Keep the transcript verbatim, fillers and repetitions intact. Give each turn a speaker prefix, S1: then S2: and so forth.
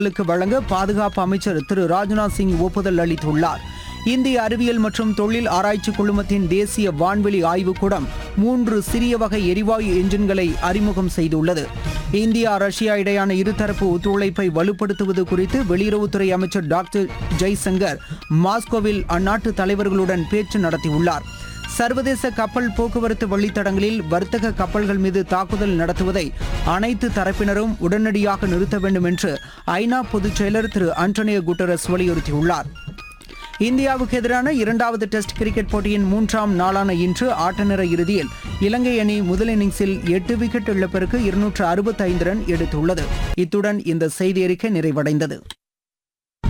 S1: வழங்க பாதுகாப்பு அமைச்சர் திரு ராஜ்நாத் சிங் ஒப்புதல் அளித்துள்ளார். இந்திய அறிவியல் மற்றும் தொழில் ஆராய்ச்சி குழுமத்தின் தேசிய வான்வெளி ஆய்வுக்கூடம் மூன்று சிறிய வகை எரிவாயு என்ஜின்களை அறிமுகம் செய்துள்ளது. இந்தியா ரஷ்யா இடையான இருதரப்பு ஒத்துழைப்பை வலுப்படுத்துவது குறித்து வெளியுறவுத்துறை அமைச்சர் டாக்டர் ஜெய்சங்கர் மாஸ்கோவில் அந்நாட்டு தலைவர்களுடன் பேச்சு நடத்தியுள்ளார். சர்வதேச கப்பல் போக்குவரத்து வழித்தடங்களில் வர்த்தக கப்பல்கள் மீது தாக்குதல் நடத்துவதை அனைத்து தரப்பினரும் உடனடியாக நிறுத்த வேண்டும் என்று ஐநா பொதுச் செயலர் திரு ஆண்டனியோ குட்டரஸ் வலியுறுத்தியுள்ளார். இந்தியாவுக்கு எதிரான இரண்டாவது டெஸ்ட் கிரிக்கெட் போட்டியின் மூன்றாம் நாளான இன்று ஆட்டநேர இறுதியில் இலங்கை அணி முதல் இன்னிங்ஸில் எட்டு விக்கெட் இழப்பிற்கு இருநூற்று அறுபத்தி ஐந்து ரன் எடுத்துள்ளது. இத்துடன் இந்த செய்தி அறிக்கை நிறைவடைந்தது.